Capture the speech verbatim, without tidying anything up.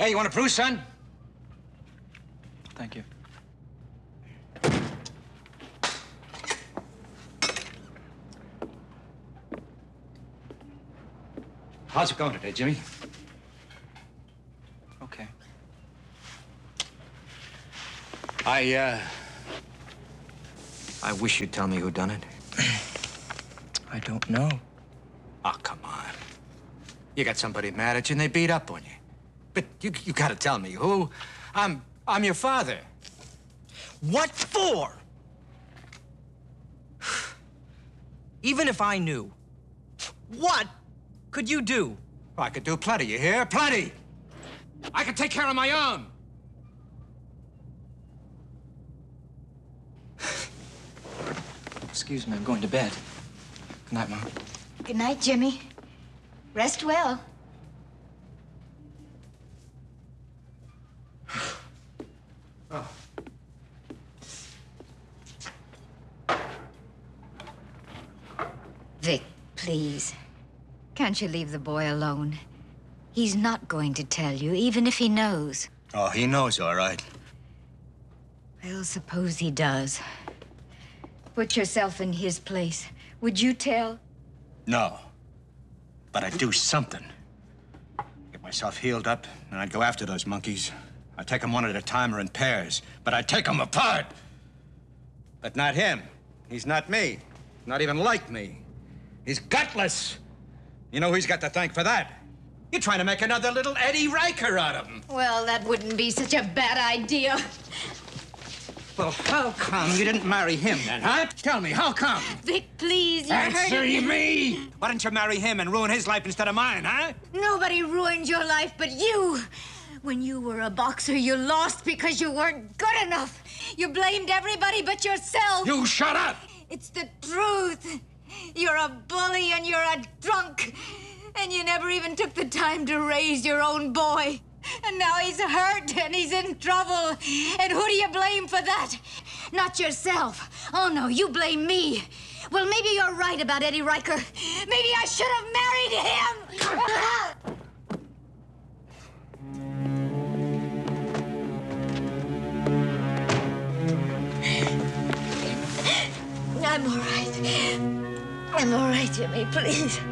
Hey, you want a bruise, son? Thank you. How's it going today, Jimmy? Okay. I, uh... I wish you'd tell me who done it. I don't know. Oh, come on. You got somebody mad at you and they beat up on you. But you, you gotta tell me who. I'm, I'm your father. What for? Even if I knew, what could you do? I could do plenty, you hear? Plenty! I could take care of my own. Excuse me, I'm going to bed. Good night, Mom. Good night, Jimmy. Rest well. Oh. Vic, please. Can't you leave the boy alone? He's not going to tell you, even if he knows. Oh, he knows, all right. Well, suppose he does. Put yourself in his place. Would you tell? No. But I'd do something. Get myself healed up, and I'd go after those monkeys. I'd take them one at a time or in pairs, but I'd take them apart. But not him. He's not me. Not even like me. He's gutless. You know who he's got to thank for that? You're trying to make another little Eddie Riker out of him. Well, that wouldn't be such a bad idea. Well, how come you didn't marry him then, huh? Tell me, how come? Vic, please, you're Answer hurting me! Why didn't you marry him and ruin his life instead of mine, huh? Nobody ruined your life but you. When you were a boxer, you lost because you weren't good enough. You blamed everybody but yourself. You shut up! It's the truth. You're a bully and you're a drunk. And you never even took the time to raise your own boy. And now he's hurt and he's in trouble. And who do you blame for that? Not yourself. Oh, no, you blame me. Well, maybe you're right about Eddie Riker. Maybe I should have married him. I'm all right. I'm all right, Jimmy, please.